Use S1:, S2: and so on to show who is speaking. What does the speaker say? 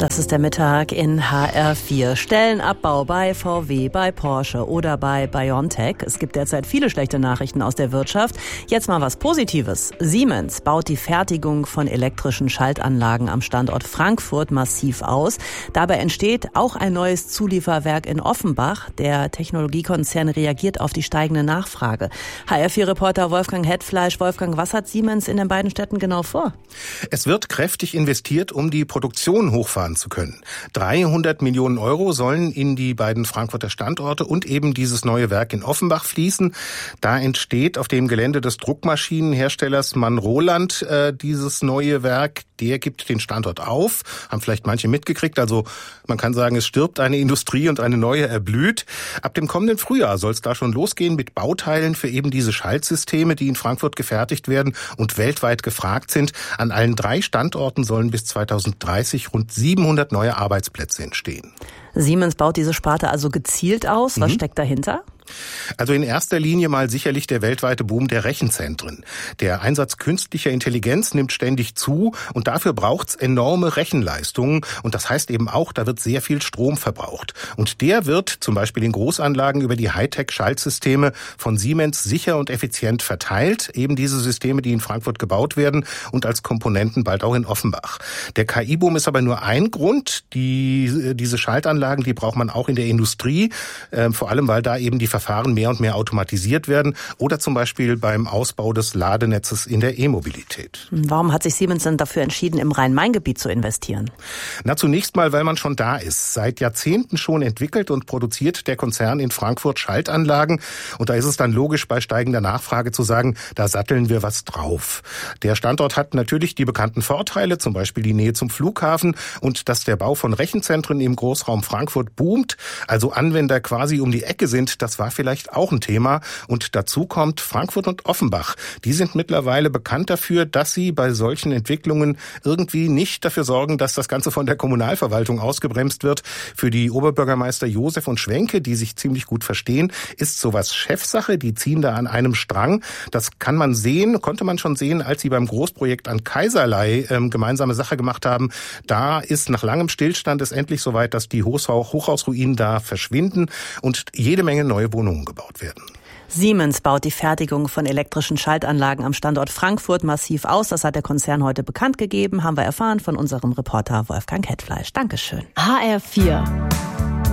S1: Das ist der Mittag in HR4. Stellenabbau bei VW, bei Porsche oder bei BioNTech. Es gibt derzeit viele schlechte Nachrichten aus der Wirtschaft. Jetzt mal was Positives. Siemens baut die Fertigung von elektrischen Schaltanlagen am Standort Frankfurt massiv aus. Dabei entsteht auch ein neues Zulieferwerk in Offenbach. Der Technologiekonzern reagiert auf die steigende Nachfrage. HR4-Reporter Wolfgang Hetfleisch. Wolfgang, was hat Siemens in den beiden Städten genau vor?
S2: Es wird kräftig investiert, um die Produktion hochfahren zu können. 300 Millionen Euro sollen in die beiden Frankfurter Standorte und eben dieses neue Werk in Offenbach fließen. Da entsteht auf dem Gelände des Druckmaschinenherstellers Mann-Roland dieses neue Werk. Der gibt den Standort auf, haben vielleicht manche mitgekriegt. Also man kann sagen, es stirbt eine Industrie und eine neue erblüht. Ab dem kommenden Frühjahr soll es da schon losgehen mit Bauteilen für eben diese Schaltsysteme, die in Frankfurt gefertigt werden und weltweit gefragt sind. An allen 3 Standorten sollen bis 2030 rund 700 neue Arbeitsplätze entstehen.
S1: Siemens baut diese Sparte also gezielt aus. Was steckt dahinter?
S2: Also in erster Linie mal sicherlich der weltweite Boom der Rechenzentren. Der Einsatz künstlicher Intelligenz nimmt ständig zu und dafür braucht's enorme Rechenleistungen. Und das heißt eben auch, da wird sehr viel Strom verbraucht. Und der wird zum Beispiel in Großanlagen über die Hightech-Schaltsysteme von Siemens sicher und effizient verteilt. Eben diese Systeme, die in Frankfurt gebaut werden und als Komponenten bald auch in Offenbach. Der KI-Boom ist aber nur ein Grund. Diese Schaltanlagen, die braucht man auch in der Industrie, vor allem weil da eben die Verfahren mehr und mehr automatisiert werden oder zum Beispiel beim Ausbau des Ladenetzes in der E-Mobilität.
S1: Warum hat sich Siemens denn dafür entschieden, im Rhein-Main-Gebiet zu investieren?
S2: Na, zunächst mal, weil man schon da ist. Seit Jahrzehnten schon entwickelt und produziert der Konzern in Frankfurt Schaltanlagen. Und da ist es dann logisch, bei steigender Nachfrage zu sagen, da satteln wir was drauf. Der Standort hat natürlich die bekannten Vorteile, zum Beispiel die Nähe zum Flughafen und dass der Bau von Rechenzentren im Großraum Frankfurt boomt, also Anwender quasi um die Ecke sind, das war vielleicht auch ein Thema. Und dazu kommt Frankfurt und Offenbach. Die sind mittlerweile bekannt dafür, dass sie bei solchen Entwicklungen irgendwie nicht dafür sorgen, dass das Ganze von der Kommunalverwaltung ausgebremst wird. Für die Oberbürgermeister Josef und Schwenke, die sich ziemlich gut verstehen, ist sowas Chefsache. Die ziehen da an einem Strang. Das konnte man schon sehen, als sie beim Großprojekt an Kaiserlei gemeinsame Sache gemacht haben. Da ist nach langem Stillstand es endlich soweit, dass die Hochhausruinen da verschwinden und jede Menge neue Wohnungen gebaut werden.
S1: Siemens baut die Fertigung von elektrischen Schaltanlagen am Standort Frankfurt massiv aus. Das hat der Konzern heute bekannt gegeben, haben wir erfahren von unserem Reporter Wolfgang Hetfleisch. Dankeschön.
S3: HR4